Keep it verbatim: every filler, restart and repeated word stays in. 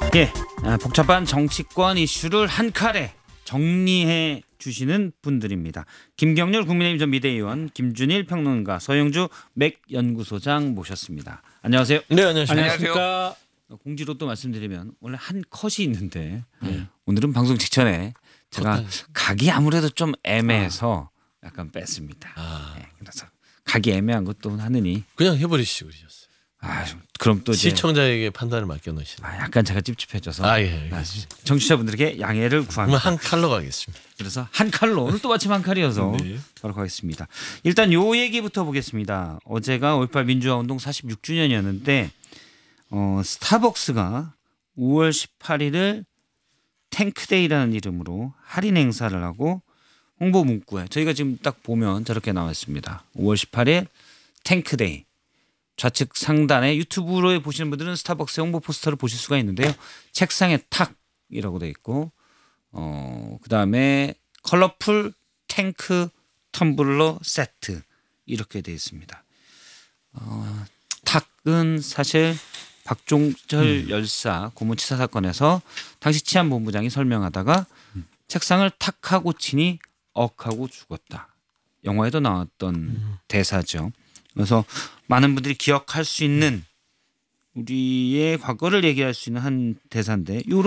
예, 아, 복잡한 정치권 이슈를 한 칼에 정리해 주시는 분들입니다. 김경률 국민의힘 전 비대위원, 김준일 평론가, 서영주 맥연구소장 모셨습니다. 안녕하세요. 네, 안녕하십니까. 안녕하십니까. 공지로 또 말씀드리면 원래 한 컷이 있는데 네. 오늘은 방송 직전에 제가 각이 아무래도 좀 애매해서 아. 약간 뺐습니다. 아. 네, 그래서 각이 애매한 것도 하느니 그냥 해버리시죠, 그러셨어요. 아, 그럼 또 이제 시청자에게 판단을 맡겨놓으시는. 아, 약간 제가 찝찝해져서 아, 예. 아, 청취자분들에게 양해를 그러면 구합니다. 한 칼로 가겠습니다. 그래서 한 칼로 오늘 또 마침 한 칼이어서 네. 바로 가겠습니다. 일단 요 얘기부터 보겠습니다. 어제가 오일팔 민주화 운동 사십육 주년이었는데 어, 스타벅스가 오월 십팔일을 탱크데이라는 이름으로 할인 행사를 하고 홍보 문구에 저희가 지금 딱 보면 저렇게 나와 있습니다. 오월 십팔일 탱크데이. 좌측 상단에 유튜브로 보시는 분들은 스타벅스 홍보 포스터를 보실 수가 있는데요. 책상에 탁이라고 되어 있고 어, 그다음에 컬러풀 탱크 텀블러 세트 이렇게 되어 있습니다. 어, 탁은 사실 박종철 음. 열사 고문치사 사건에서 당시 치안본부장이 설명하다가 음. 책상을 탁하고 치니 억하고 죽었다. 영화에도 나왔던 음. 대사죠. 그래서 많은 분들이 기억할 수 있는 우리의 과거를 얘기할 수 있는 한 대사인데